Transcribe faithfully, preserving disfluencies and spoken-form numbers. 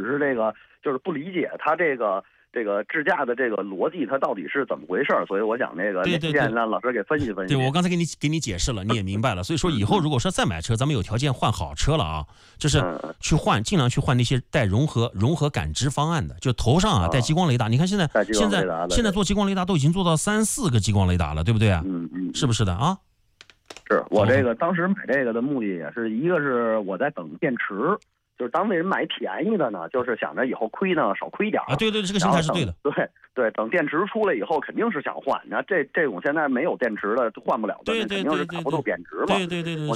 是这个就是不理解它这个。这个智驾的这个逻辑，它到底是怎么回事？所以我想那个， 对对对， 让老师给分析分析。 对，我刚才给你给你解释了，你也明白了。所以说以后如果说再买车，咱们有条件换好车了啊，就是去换，尽量去换那些带融合融合感知方案的，就头上啊带激光雷达。你看现在现在现在做激光雷达都已经做到三四个激光雷达了，对不对啊？ 嗯嗯， 是不是的啊？ 是我这个当时买这个的目的也是一个是我在等电池。就是当为人买便宜的呢，就是想着以后亏呢少亏点啊。对对，这个心态是对的。 对对，等电池出来以后，肯定是想换。那这这种现在没有电池的换不了的， 对对对对， 肯定是打不住贬值嘛。 对对对对， 我